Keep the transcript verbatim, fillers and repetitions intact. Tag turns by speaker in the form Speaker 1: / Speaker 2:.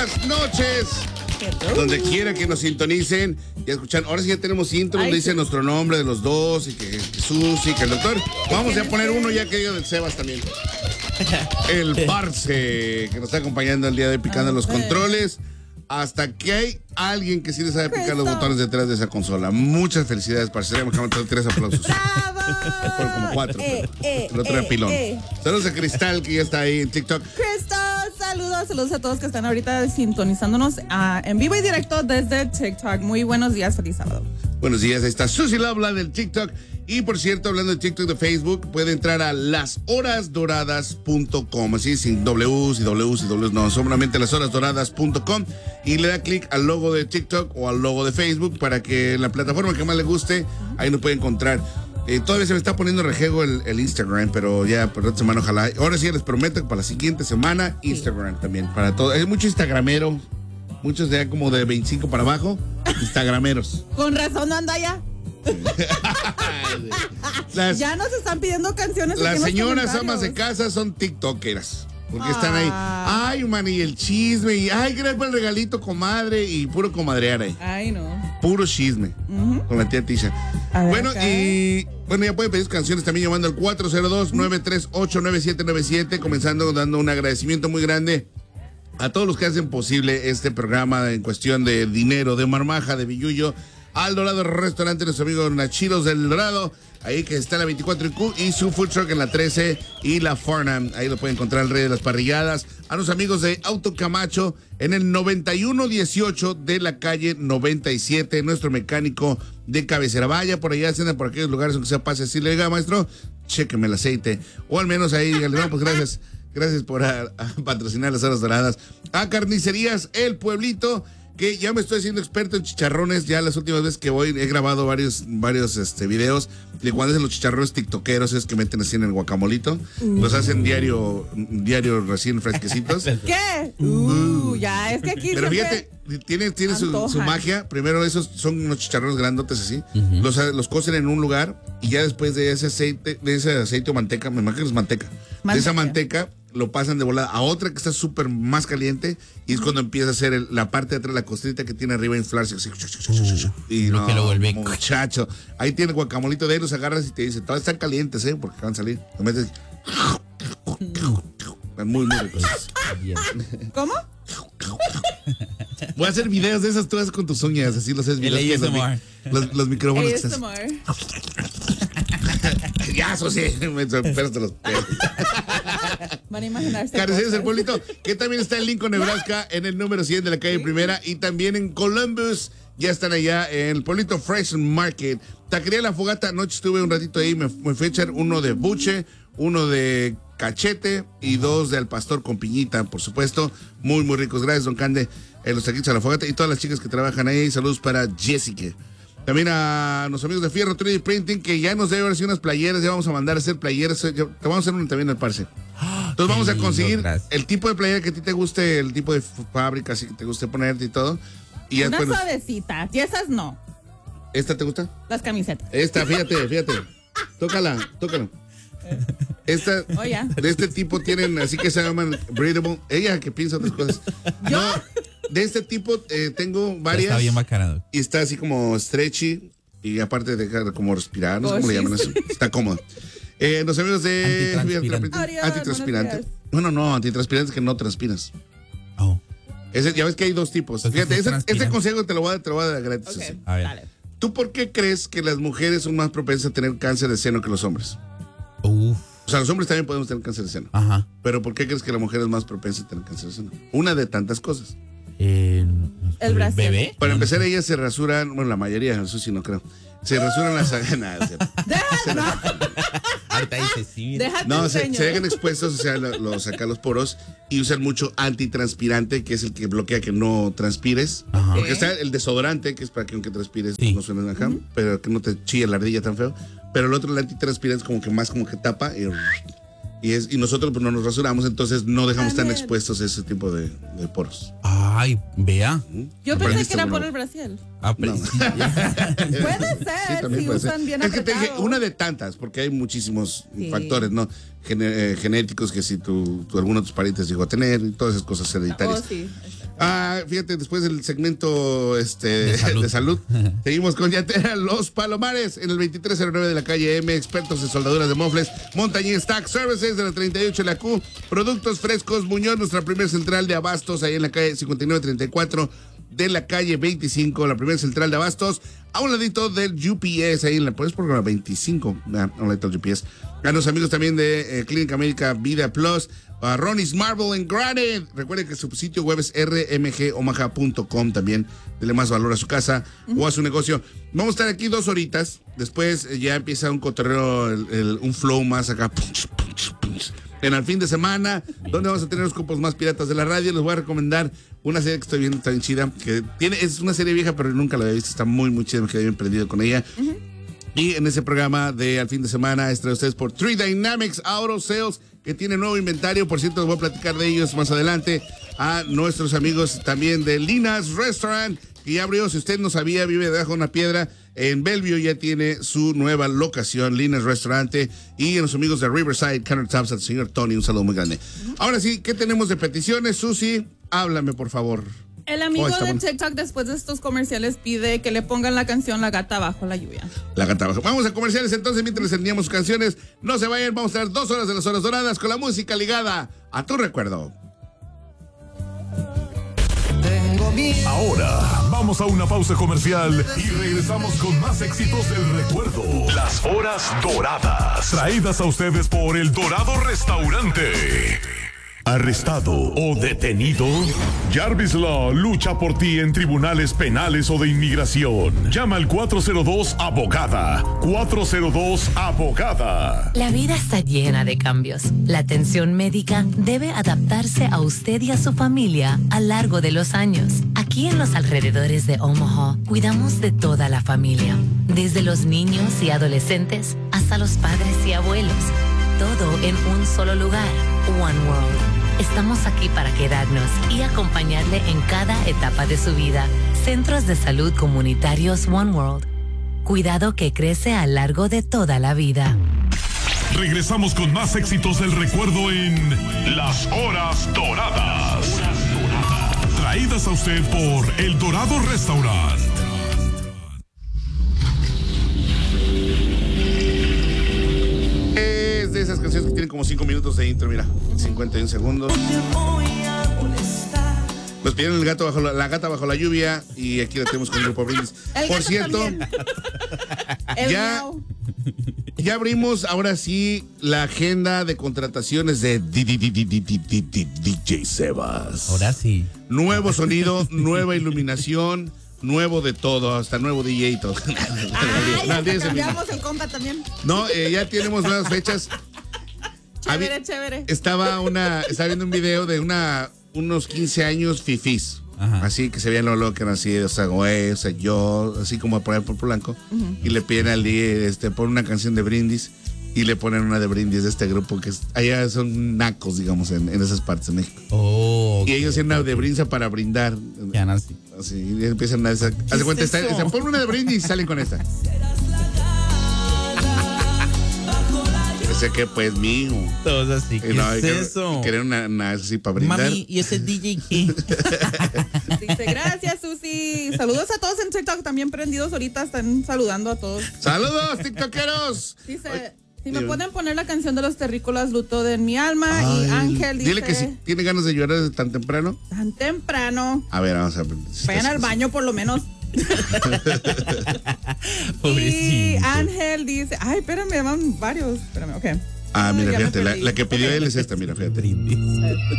Speaker 1: buenas noches. Donde quiera que nos sintonicen. Ya escuchan, ahora sí ya tenemos intro donde dice nuestro nombre de los dos y que Jesús y que el doctor. Vamos a poner uno ya que diga del Sebas también. El Parce, que nos está acompañando el día de hoy picando los controles. Hasta que hay alguien que sí le sabe picar los botones detrás de esa consola. Muchas felicidades, Parce. Vamos a meter tres aplausos.
Speaker 2: ¡Bravo!
Speaker 1: Fueron como cuatro.
Speaker 2: Eh, eh,
Speaker 1: el otro era
Speaker 2: eh,
Speaker 1: pilón.
Speaker 2: eh.
Speaker 1: Saludos a Cristal, que ya está ahí en TikTok.
Speaker 2: Cristal, saludos, saludos a todos que están ahorita sintonizándonos uh, en vivo y directo desde TikTok. Muy buenos días, feliz sábado.
Speaker 1: Buenos días, ahí está Susi Labla del TikTok. Y por cierto, hablando de TikTok, de Facebook, puede entrar a las horas doradas punto com, así sin W's y W's y W's, no, solamente las horas doradas punto com, y le da clic al logo de TikTok o al logo de Facebook para que la plataforma que más le guste, ahí nos puede encontrar. Eh, todavía se me está poniendo rejego el, el Instagram, pero ya por otra semana ojalá. Ahora sí les prometo que para la siguiente semana Instagram sí. También, para todo. Hay mucho instagramero, muchos de como de veinticinco para abajo, instagrameros.
Speaker 2: Con razón no anda ya.
Speaker 1: Las,
Speaker 2: ya nos están pidiendo canciones.
Speaker 1: Las señoras amas de casa son tiktokeras. Porque ah. están ahí, ay, man, y el chisme, y ay, gracias por el regalito, comadre, y puro comadrear ahí.
Speaker 2: Ay, no.
Speaker 1: Puro chisme, uh-huh. Con la tía Tisha. Ver, bueno, acá. Y bueno, ya pueden pedir sus canciones también llamando al cuatro cero dos, nueve tres ocho, nueve siete nueve siete, comenzando dando un agradecimiento muy grande a todos los que hacen posible este programa en cuestión de dinero, de marmaja, de billuyo, al Dorado Restaurante, nuestro amigo Nachiros del Dorado, ahí que está en la veinticuatro y Q, y su food truck en la trece y la Farnham, ahí lo pueden encontrar el rey de las parrilladas. A los amigos de Auto Camacho en el noventa y uno dieciocho de la calle noventa y siete, nuestro mecánico de cabecera. Vaya por allá, cena por aquellos lugares aunque sea pase así, le diga, maestro, chéqueme el aceite, o al menos ahí, dígale, no, pues gracias, gracias por a, a patrocinar las horas doradas. A Carnicerías El Pueblito, que ya me estoy haciendo experto en chicharrones. Ya las últimas veces que voy he grabado varios, varios este, videos de cuando hacen los chicharrones tiktokeros, es que meten así en el guacamolito. Uh. Los hacen diario, diario recién fresquecitos.
Speaker 2: ¿Qué? Uh, ya, es que aquí
Speaker 1: pero fíjate, tiene, tiene su, su magia. Primero esos son unos chicharrones grandotes así. Uh-huh. Los, los cocen en un lugar y ya después de ese aceite, de ese aceite o manteca, me imagino que es manteca. manteca. De esa manteca lo pasan de volada a otra que está súper más caliente y es uh-huh. cuando empieza a hacer el, la parte de atrás, la costita que tiene arriba a inflarse así, uh, y
Speaker 3: lo
Speaker 1: no,
Speaker 3: que lo vuelve
Speaker 1: muchacho, ahí tiene el guacamolito de ahí, los agarras y te dice, todas están calientes, ¿eh? Porque van a salir, lo metes muy, muy ricos.
Speaker 2: ¿Cómo?
Speaker 1: Voy a hacer videos de esas tú haces con tus uñas, así los haces videos.
Speaker 3: El A S M R.
Speaker 1: Los, los micrófonos.
Speaker 2: A S M R.
Speaker 1: Ya, eso sí, me esperaste los pelos.
Speaker 2: Van a imaginarse.
Speaker 1: Carnicerías El Pueblito, que también está en Lincoln, Nebraska, en el número cien de la calle Primera, y también en Columbus, ya están allá en el Pueblito Fresh Market. Taquería La Fogata, anoche estuve un ratito ahí, me, me fui a echar uno de buche, uno de cachete y dos de al pastor con piñita, por supuesto, muy, muy ricos. Gracias, don Cande, eh, los taquitos a La Fogata y todas las chicas que trabajan ahí. Saludos para Jessica. También a los amigos de Fierro tres D Printing, que ya nos debe haber sido unas playeras, ya vamos a mandar a hacer playeras, te vamos a hacer una también al Parce. Entonces vamos a conseguir el tipo de playera que a ti te guste, el tipo de fábrica así que te guste ponerte y todo. Y
Speaker 2: una
Speaker 1: después,
Speaker 2: suavecita, y esas no.
Speaker 1: ¿Esta te gusta?
Speaker 2: Las camisetas.
Speaker 1: Esta, fíjate, fíjate. Tócala, tócala. Esta, oh, yeah. De este tipo tienen, así que se llaman breathable. Ella que piensa otras cosas.
Speaker 2: ¿Yo?
Speaker 1: No, de este tipo eh, tengo varias.
Speaker 3: Está bien bacana.
Speaker 1: Y está así como stretchy. Y aparte deja como respirar. No sé oh, cómo le llaman eso. Está cómodo. Eh, los amigos de
Speaker 3: antitranspirante.
Speaker 1: Antitranspirante. Bueno, no, antitranspirante es que no transpiras.
Speaker 3: Oh.
Speaker 1: Ese, ya ves que hay dos tipos.
Speaker 3: Entonces,
Speaker 1: fíjate, ese, este consejo te lo voy a, te lo voy a dar gratis.
Speaker 2: Okay.
Speaker 1: A ver. Dale. ¿Tú por qué crees que las mujeres son más propensas a tener cáncer de seno que los hombres?
Speaker 3: Uf.
Speaker 1: O sea, los hombres también podemos tener cáncer de seno.
Speaker 3: Ajá.
Speaker 1: Pero ¿por qué crees que la mujer es más propensa a tener cáncer de seno? Una de tantas cosas.
Speaker 3: Eh,
Speaker 2: el
Speaker 3: bebé.
Speaker 1: Para empezar, ellas se rasuran, bueno, la mayoría, eso sí no creo. Se rasuran las aguas.
Speaker 3: Ahorita dice sí.
Speaker 1: No, se, se dejan expuestos, o sea, los lo sacan los poros y usan mucho antitranspirante, que es el que bloquea que no transpires. Ajá. Porque está el desodorante, que es para que aunque transpires sí. no suene acá, uh-huh. pero que no te chille la ardilla tan feo. Pero el otro, el antitranspirante, es como que más como que tapa y... Y, es, y nosotros pues no nos rasuramos, entonces no dejamos tan expuestos a ese tipo de, de poros.
Speaker 3: Ay, vea.
Speaker 2: Yo pensé que era por el Brasil.
Speaker 3: Ah, no.
Speaker 2: Puede ser,
Speaker 1: sí,
Speaker 2: si
Speaker 1: puede
Speaker 2: usan
Speaker 1: ser.
Speaker 2: bien
Speaker 1: Es que
Speaker 2: apretado.
Speaker 1: te dije, una de tantas, porque hay muchísimos sí. factores, ¿no? gene- eh, genéticos que si tu, tu, alguno de tus parientes llegó a tener, y todas esas cosas hereditarias.
Speaker 2: Oh, sí.
Speaker 1: Ah, fíjate, después del segmento este,
Speaker 3: de salud,
Speaker 1: de salud seguimos con Yatera Los Palomares en el veintitrés cero nueve de la calle M, expertos en soldaduras de mofles, Montañía Stack Services de la treinta y ocho de la Q, Productos Frescos Muñoz, nuestra primera central de abastos ahí en la calle cincuenta y nueve treinta y cuatro de la calle veinticinco, la primera central de abastos, a un ladito del U P S, ahí en la, ¿puedes programa veinticinco? Ah, a un ladito del U P S. A los amigos también de eh, Clínica Médica Vida Plus, a Ronnie's Marble and Granite. Recuerden que su sitio web es r m g omaha punto com también. Dele más valor a su casa uh-huh. o a su negocio. Vamos a estar aquí dos horitas. Después eh, ya empieza un cotorreo, el, el, un flow más acá. Punch, punch, punch. En el fin de semana, donde vamos a tener los cupos más piratas de la radio. Les voy a recomendar una serie que estoy viendo, está bien chida. Que tiene, es una serie vieja, pero nunca la había visto. Está muy, muy chida. Me quedé bien prendido con ella. Uh-huh. Y en ese programa de Al Fin de Semana, es traído ustedes por Three Dynamics Auto Sales, que tiene nuevo inventario. Por cierto, les voy a platicar de ellos más adelante. A nuestros amigos también de Lina's Restaurant, que ya abrió. Si usted no sabía, vive debajo de una piedra. En Bellevue ya tiene su nueva locación, Lina's Restaurante. Y a los amigos de Riverside Countertops, al señor Tony, un saludo muy grande. Ahora sí, ¿qué tenemos de peticiones? Susi, háblame, por favor.
Speaker 2: El amigo oh, de TikTok, después de estos comerciales, pide que le pongan la canción La Gata Bajo la Lluvia.
Speaker 1: La Gata Bajo. Vamos a comerciales entonces, mientras les enviamos sus canciones. No se vayan, vamos a estar dos horas de las horas doradas con la música ligada a tu recuerdo.
Speaker 4: Ahora vamos a una pausa comercial y regresamos con más éxitos del recuerdo. Las horas doradas, traídas a ustedes por El Dorado Restaurante. ¿Arrestado o detenido? Jarvis Law lucha por ti en tribunales penales o de inmigración. Llama al cuatro cero dos abogada. cuatro cero dos abogada.
Speaker 5: La vida está llena de cambios. La atención médica debe adaptarse a usted y a su familia a lo largo de los años. Aquí en los alrededores de Omaha, cuidamos de toda la familia, desde los niños y adolescentes hasta los padres y abuelos. Todo en un solo lugar. One World. Estamos aquí para quedarnos y acompañarle en cada etapa de su vida. Centros de Salud Comunitarios One World. Cuidado que crece a lo largo de toda la vida.
Speaker 4: Regresamos con más éxitos del recuerdo en Las Horas Doradas. Traídas a usted por El Dorado Restaurant.
Speaker 1: De esas canciones que tienen como cinco minutos de intro, mira, cincuenta y un segundos. Nos pidieron el gato bajo la, la gata bajo la lluvia y aquí la tenemos con el grupo Brindis.
Speaker 2: El
Speaker 1: Por cierto, ya, ya abrimos ahora sí la agenda de contrataciones de D J Sebas.
Speaker 3: Ahora sí.
Speaker 1: Nuevo sonido, nueva iluminación. Nuevo de todo, hasta nuevo D J y todo.
Speaker 2: Ay, no, ya cambiamos el compa también.
Speaker 1: No, eh, ya tenemos nuevas fechas.
Speaker 2: Chévere,
Speaker 1: Habí,
Speaker 2: chévere.
Speaker 1: Estaba una, estaba viendo un video de una, unos quince años fifís. Ajá. Así que se veían lo, lo que eran así, o sea, güey, o sea, yo, así como por ahí por Polanco. Uh-huh. Y le piden al D J, este, pon una canción de Brindis. Y le ponen una de Brindis de este grupo que es, allá son nacos, digamos, en, en esas partes de México.
Speaker 3: Oh,
Speaker 1: y ellos tienen una de Brindis para brindar.
Speaker 3: Ya nací.
Speaker 1: Así, y empiezan a hacer. Hace cuenta, está, está, pon una de Brindis y salen con esta. Ese que pues mío.
Speaker 3: Todos así. ¿Qué
Speaker 1: no,
Speaker 3: es
Speaker 1: que,
Speaker 3: eso?
Speaker 1: Querer una, una así para brindar.
Speaker 3: Mami, ¿y ese D J qué?
Speaker 2: Dice, gracias, Susi. Saludos a todos en TikTok, también prendidos ahorita, están saludando a todos.
Speaker 1: ¡Saludos, tiktokeros!
Speaker 2: Dice,
Speaker 1: Oye,
Speaker 2: si me dime. Pueden poner la canción de los terrícolas, Luto de mi alma.
Speaker 1: Ay,
Speaker 2: y Ángel dice...
Speaker 1: Dile que si tiene ganas de llorar desde tan temprano.
Speaker 2: Tan temprano.
Speaker 1: A ver, vamos a ver.
Speaker 2: Vayan al baño por lo menos.
Speaker 3: Pobrecito.
Speaker 2: Y Ángel dice... Ay, espérame, van varios. Espérame, ok.
Speaker 1: Ah, mira,
Speaker 2: ya
Speaker 1: fíjate, la, la que pidió él es esta, mira, fíjate.